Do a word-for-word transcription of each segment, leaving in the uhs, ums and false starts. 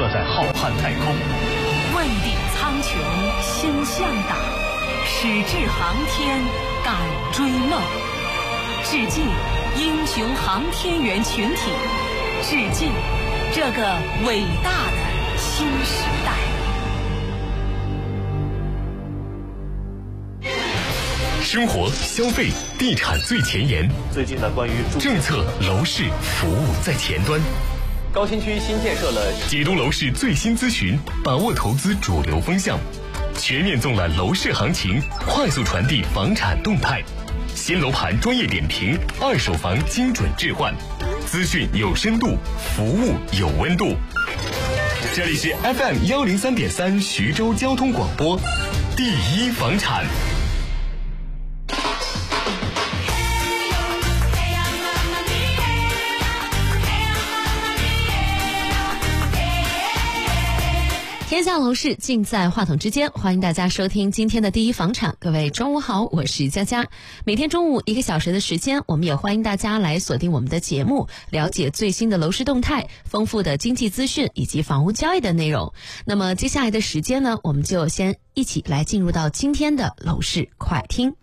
刻在浩瀚太空。 问鼎苍穹心向党，矢志航天敢追梦。致敬英雄航天员群体，致敬这个伟大的新时代。 生活、消费、地产最前沿。 最近呢，关于政策、楼市、服务在前端。 高新区新建设了解读楼市最新资讯，把握投资主流风向，全面纵览楼市行情，快速传递房产动态。新楼盘专业点评，二手房精准置换，资讯有深度，服务有温度。这里是 F M 幺零三点三徐州交通广播，第一房产。 天下楼市尽在话筒之间，欢迎大家收听今天的第一房产。各位中午好，我是佳佳。每天中午一个小时的时间，我们也欢迎大家来锁定我们的节目，了解最新的楼市动态、丰富的经济资讯以及房屋交易的内容。那么接下来的时间呢，我们就先一起来进入到今天的楼市快听。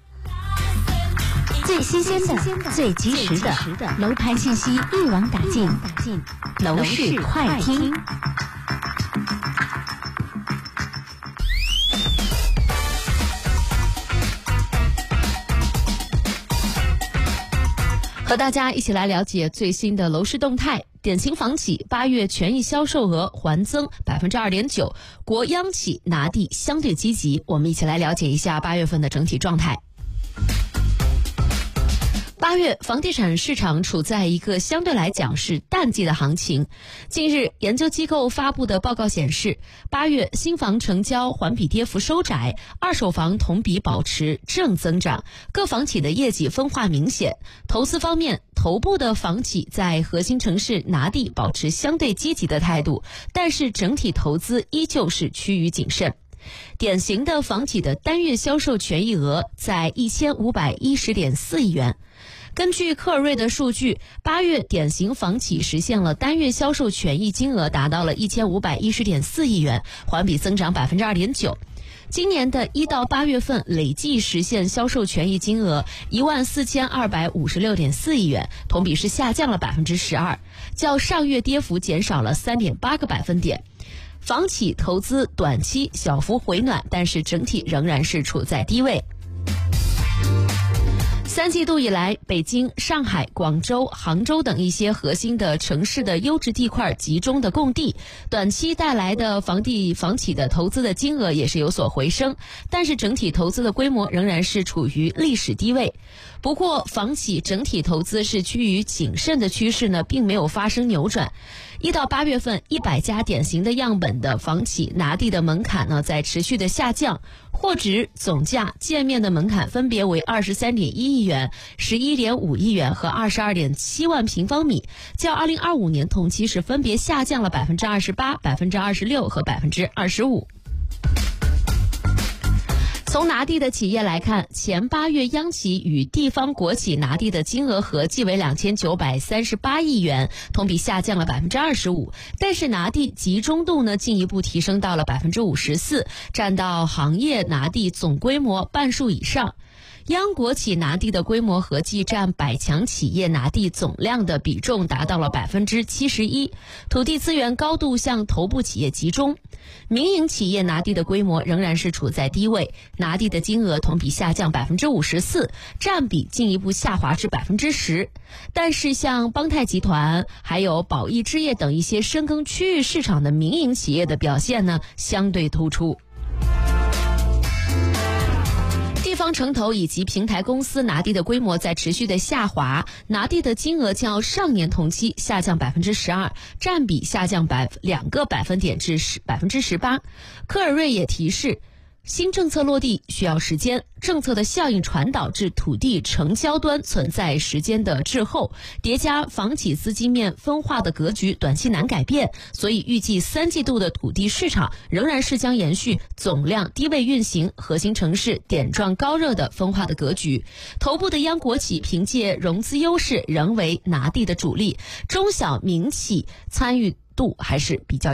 最新鲜的、最及时的楼盘信息一网打尽，楼市快听。 和大家一起来了解最新的楼市动态。典型房企八月权益销售额环增 百分之二点九， 国央企拿地相对积极。我们一起来了解一下八月份的整体状态。八月房地产市场处在一个相对来讲是淡季的行情。近日研究机构发布的报告显示，八月新房成交环比跌幅收窄，二手房同比保持正增长，各房企的业绩分化明显。投资方面，头部的房企在核心城市拿地保持相对积极的态度，但是整体投资依旧是趋于谨慎。典型的房企的单月销售权益额在一千五百一十点四亿元。根据科尔瑞的数据，八月典型房企实现了单月销售权益金额达到了一千五百一十点四亿元，环比增长 百分之二点九。今年的一到八月份累计实现销售权益金额一万四千二百五十六点四亿元，同比是下降了 百分之十二， 较上月跌幅减少了 三点八个百分点。房企投资短期小幅回暖，但是整体仍然是处在低位。三季度以来，北京、上海、广州、杭州等一些核心的城市的优质地块集中的供地，短期带来的房地房企的投资的金额也是有所回升，但是整体投资的规模仍然是处于历史低位。不过房企整体投资是趋于谨慎的趋势呢，并没有发生扭转。一到八月份，一百家典型的样本的房企拿地的门槛呢在持续的下降，货值、总价、建面的门槛分别为二十三点一亿元、十一点五亿元和二十二点七万平方米，较二零二五年同期是分别下降了 百分之二十八、百分之二十六和 百分之二十五。从拿地的企业来看，前八月央企与地方国企拿地的金额合计为两千九百三十八亿元，同比下降了 百分之二十五， 但是拿地集中度呢进一步提升到了 百分之五十四， 占到行业拿地总规模半数以上。央国企拿地的规模合计占百强企业拿地总量的比重达到了 百分之七十一， 土地资源高度向头部企业集中。民营企业拿地的规模仍然是处在低位，拿地的金额同比下降 百分之五十四， 占比进一步下滑至 百分之十。 但是像邦泰集团还有宝益置业等一些深耕区域市场的民营企业的表现呢相对突出。地方城投以及平台公司拿地的规模在持续的下滑，拿地的金额较上年同期下降 百分之十二， 占比下降百两个百分点至 百分之十八。 科尔瑞也提示，新政策落地需要时间，政策的效应传导至土地成交端存在时间的滞后，叠加房企资金面分化的格局短期难改变，所以预计三季度的土地市场仍然是将延续总量低位运行，核心城市点状高热的分化的格局。头部的央国企凭借融资优势仍为拿地的主力，中小民企参与度还是比较